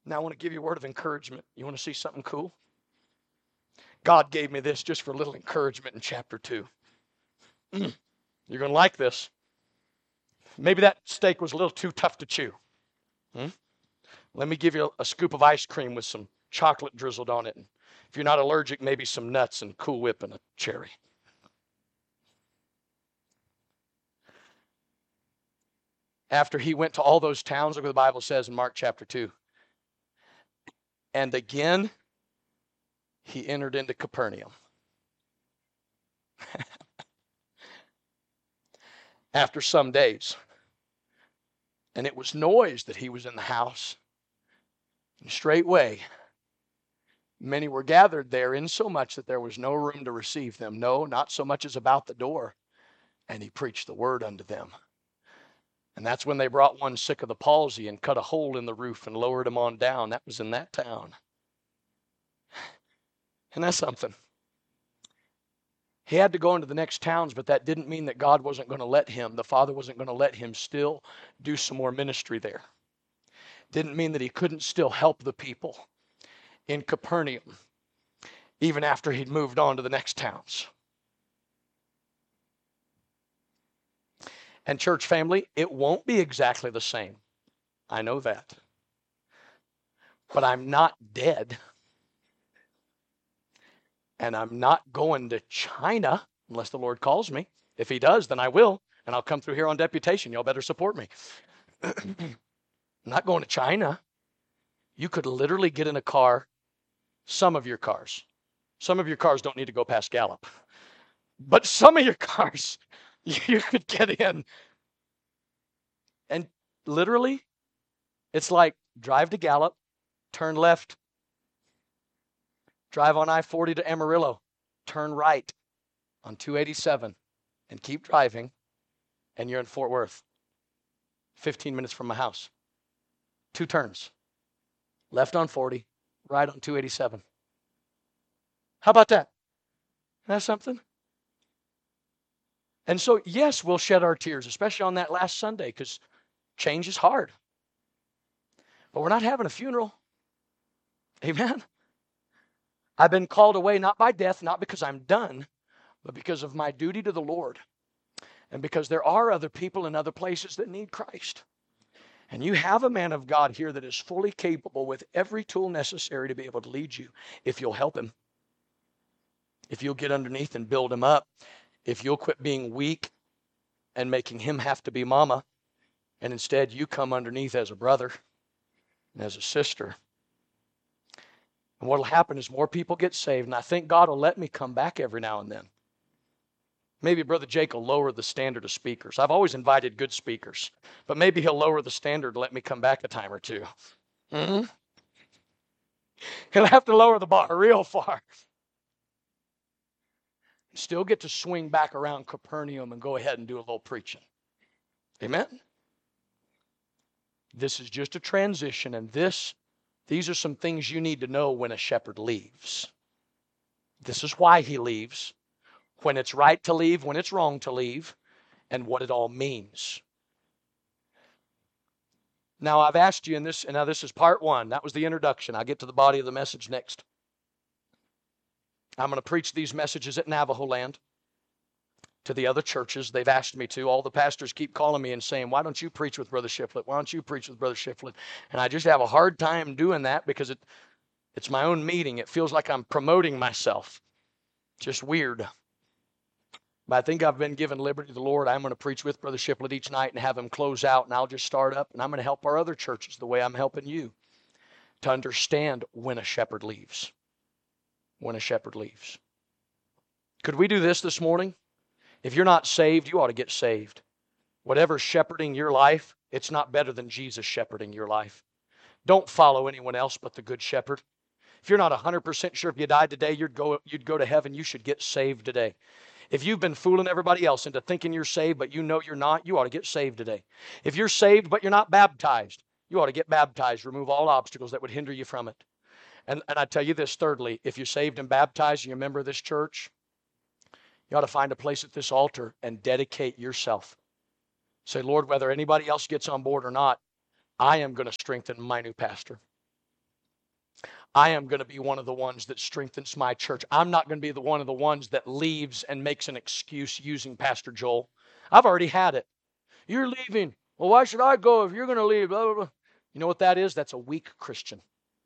Now I want to give you a word of encouragement. You want to see something cool? God gave me this just for a little encouragement in chapter 2. You're going to like this. Maybe that steak was a little too tough to chew. Let me give you a scoop of ice cream with some chocolate drizzled on it. And if you're not allergic, maybe some nuts and Cool Whip and a cherry. After he went to all those towns, look what the Bible says in Mark chapter 2. And again, he entered into Capernaum. After some days. And it was noised that he was in the house. And straightway, many were gathered there, insomuch that there was no room to receive them. No, not so much as about the door. And he preached the word unto them. And that's when they brought one sick of the palsy and cut a hole in the roof and lowered him on down. That was in that town. And that's something. He had to go into the next towns, but that didn't mean that God wasn't going to let him. The Father wasn't going to let him still do some more ministry there. Didn't mean that he couldn't still help the people in Capernaum, even after he'd moved on to the next towns. And church family, it won't be exactly the same. I know that. But I'm not dead. And I'm not going to China unless the Lord calls me. If he does, then I will. And I'll come through here on deputation. Y'all better support me. I'm not going to China. You could literally get in a car, some of your cars. Some of your cars don't need to go past Gallup. But some of your cars, you could get in. And literally, it's like drive to Gallup, turn left, drive on I-40 to Amarillo, turn right on 287, and keep driving, and you're in Fort Worth, 15 minutes from my house. 2 turns, left on 40, right on 287. How about that? That's something. And so, yes, we'll shed our tears, especially on that last Sunday, because change is hard. But we're not having a funeral. Amen? I've been called away not by death, not because I'm done, but because of my duty to the Lord. And because there are other people in other places that need Christ. And you have a man of God here that is fully capable with every tool necessary to be able to lead you if you'll help him. If you'll get underneath and build him up. If you'll quit being weak and making him have to be mama. And instead you come underneath as a brother and as a sister. And what will happen is more people get saved. And I think God will let me come back every now and then. Maybe Brother Jake will lower the standard of speakers. I've always invited good speakers. But maybe he'll lower the standard to let me come back a time or two. He'll have to lower the bar real far. Still get to swing back around Capernaum and go ahead and do a little preaching. Amen? This is just a transition, and these are some things you need to know when a shepherd leaves. This is why he leaves, when it's right to leave, when it's wrong to leave, and what it all means. Now, I've asked you in this, and now this is part 1. That was the introduction. I'll get to the body of the message next. I'm going to preach these messages at Navajo Land to the other churches. They've asked me to. All the pastors keep calling me and saying, why don't you preach with Brother Shiflett? Why don't you preach with Brother Shiflett? And I just have a hard time doing that because it's my own meeting. It feels like I'm promoting myself. Just weird. But I think I've been given liberty to the Lord. I'm going to preach with Brother Shiflett each night and have him close out, and I'll just start up, and I'm going to help our other churches the way I'm helping you to understand when a shepherd leaves. When a shepherd leaves. Could we do this morning? If you're not saved, you ought to get saved. Whatever's shepherding your life, it's not better than Jesus shepherding your life. Don't follow anyone else but the good shepherd. If you're not 100% sure if you died today, you'd go to heaven, you should get saved today. If you've been fooling everybody else into thinking you're saved, but you know you're not, you ought to get saved today. If you're saved, but you're not baptized, you ought to get baptized. Remove all obstacles that would hinder you from it. And I tell you this, thirdly, if you're saved and baptized and you're a member of this church, you ought to find a place at this altar and dedicate yourself. Say, Lord, whether anybody else gets on board or not, I am going to strengthen my new pastor. I am going to be one of the ones that strengthens my church. I'm not going to be one of the ones that leaves and makes an excuse using Pastor Joel. I've already had it. You're leaving. Well, why should I go if you're going to leave? Blah, blah, blah. You know what that is? That's a weak Christian.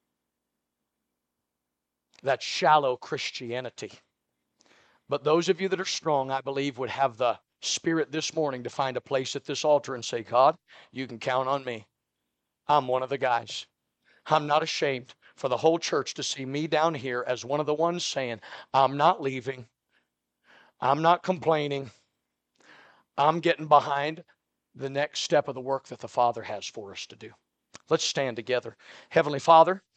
That's shallow Christianity. But those of you that are strong, I believe, would have the spirit this morning to find a place at this altar and say, God, you can count on me. I'm one of the guys. I'm not ashamed for the whole church to see me down here as one of the ones saying, I'm not leaving. I'm not complaining. I'm getting behind the next step of the work that the Father has for us to do. Let's stand together. Heavenly Father,